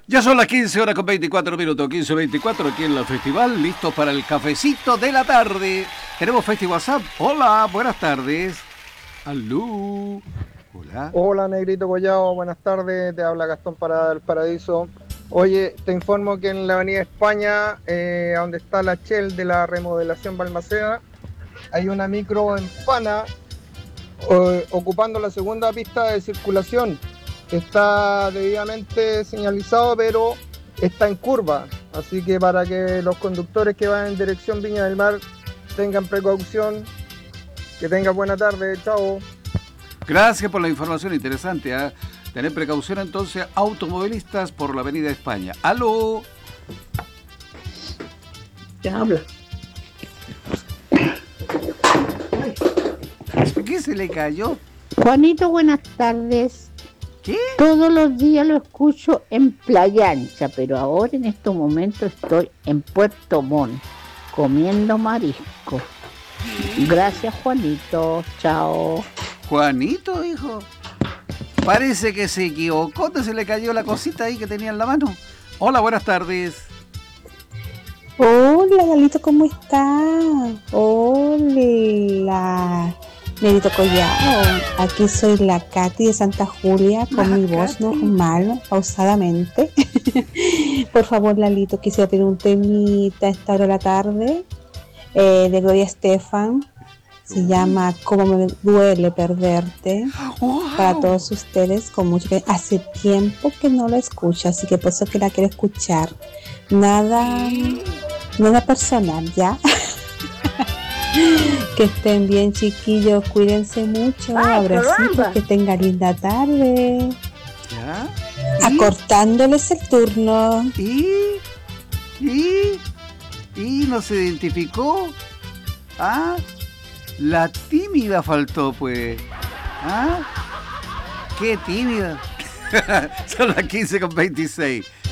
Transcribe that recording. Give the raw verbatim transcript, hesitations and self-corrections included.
Ya son las quince horas con veinticuatro minutos, quince veinticuatro aquí en la Festival, listos para el cafecito de la tarde. Tenemos Festi WhatsApp. Hola, buenas tardes. Aló. Hola. Hola, Negrito Collado, buenas tardes, te habla Gastón Parada del Paradiso. Oye, te informo que en la Avenida España, eh, donde está la Shell de la remodelación Balmaceda, hay una micro en Pana eh, ocupando la segunda pista de circulación. Está debidamente señalizado, pero está en curva, así que para que los conductores que van en dirección Viña del Mar tengan precaución. Que tengan buena tarde, chao. Gracias por la información interesante. ¿eh? Tener precaución entonces, automovilistas por la Avenida España. ¡Aló! ¿Qué habla? ¿Qué se le cayó? Juanito, buenas tardes. ¿Qué? Todos los días lo escucho en Playa Ancha, pero ahora en estos momentos estoy en Puerto Montt, comiendo marisco. Gracias, Juanito. Chao. Juanito, hijo. Parece que se equivocó, ¿te se le cayó la cosita ahí que tenía en la mano? Hola, buenas tardes. Hola, Galito, ¿cómo está? Hola, Negrito Collado. Aquí soy la Katy de Santa Julia con La mi Katy. voz normal, pausadamente. Por favor, Lalito, quisiera pedir un temita a esta hora de la tarde eh, de Gloria Estefan. Se llama Cómo me duele perderte. Wow. Para todos ustedes, con mucho que hace tiempo que no la escucho, así que por eso que la quiero escuchar. Nada, nada personal, ¿ya? Que estén bien, chiquillos, cuídense mucho, Ay, abracitos, caramba. que tengan linda tarde. ¿Ya? Acortándoles el turno. ¿Y? ¿Y? ¿Y no se identificó? ¿Ah? La tímida faltó, pues. ¿Ah? ¡Qué tímida! Son las quince con veintiséis.